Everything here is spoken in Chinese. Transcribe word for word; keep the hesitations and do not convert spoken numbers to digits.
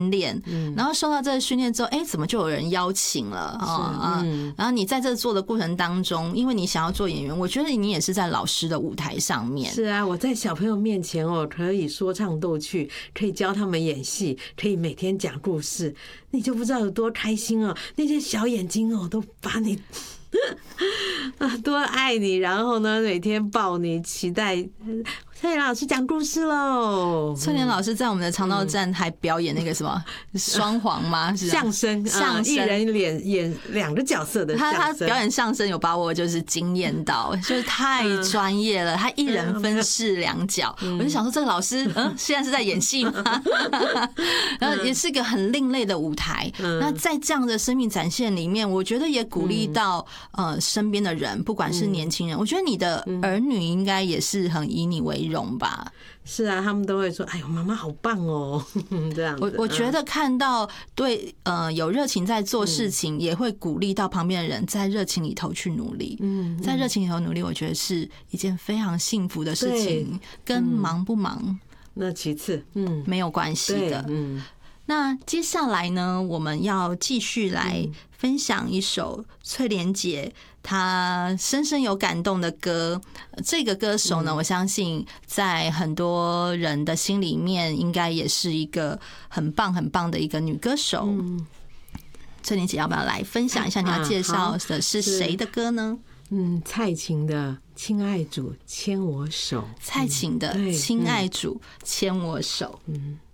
练，然后受到这个训练之后，哎，怎么就有人邀请了啊？嗯，然后你在这做的过程当中，因为你想要做演员，我觉得你也是在老师的舞台上面。 是啊，我在小朋友面前哦，可以说唱逗趣，可以教他们演戏，可以每天讲故事，你就不知道有多开心哦！那些小眼睛哦，都把你啊多爱你，然后呢，每天抱你，期待。翠莲老师讲故事喽！ 翠莲老师在我们的肠道站还表演那个什么双簧吗？是相声， 相声， 一人演演两个角色的相声。 他他表演相声有把我就是惊艳到，就是太专业了。他一人分饰两角，我就想说这个老师，嗯，现在是在演戏吗？然后也是个很另类的舞台。那在这样的生命展现里面，我觉得也鼓励到呃身边的人，不管是年轻人，我觉得你的儿女应该也是很以你为荣吧。 是啊，他们都会说：“哎呦，妈妈好棒哦！”这样子， 我我觉得看到对呃有热情在做事情，也会鼓励到旁边的人在热情里头去努力。嗯，在热情里头努力，我觉得是一件非常幸福的事情，跟忙不忙那其次，嗯， 没有关系的。嗯。那接下来呢，我们要继续来分享一首翠莲姐她深深有感动的歌。这个歌手呢，我相信在很多人的心里面，应该也是一个很棒很棒的一个女歌手。翠莲姐要不要来分享一下？你要介绍的是谁的歌呢？ 嗯，蔡琴的《亲爱主牵我手》。 蔡琴的《亲爱主牵我手》。嗯。